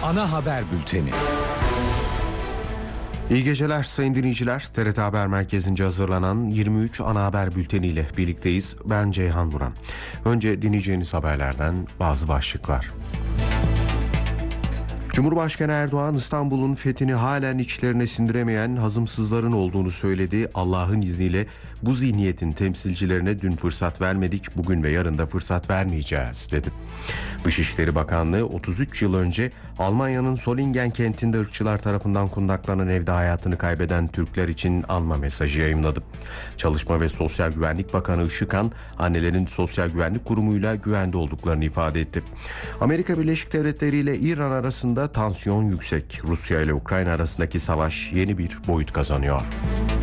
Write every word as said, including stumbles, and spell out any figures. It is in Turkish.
Ana haber bülteni. İyi geceler sayın dinleyiciler. T R T Haber Merkezi'nce hazırlanan yirmi üç ana haber bülteniyle birlikteyiz. Ben Ceyhan Duran. Önce dinleyeceğiniz haberlerden bazı başlıklar. Cumhurbaşkanı Erdoğan, İstanbul'un fethini halen içlerine sindiremeyen hazımsızların olduğunu söyledi. Allah'ın izniyle bu zihniyetin temsilcilerine dün fırsat vermedik, bugün ve yarın da fırsat vermeyeceğiz dedi. Dışişleri Bakanlığı otuz üç yıl önce Almanya'nın Solingen kentinde ırkçılar tarafından kundaklanan evde hayatını kaybeden Türkler için anma mesajı yayımladı. Çalışma ve Sosyal Güvenlik Bakanı Işıkhan, annelerin Sosyal Güvenlik Kurumu'yla güvende olduklarını ifade etti. Amerika Birleşik Devletleri ile İran arasında tansiyon yüksek. Rusya ile Ukrayna arasındaki savaş yeni bir boyut kazanıyor.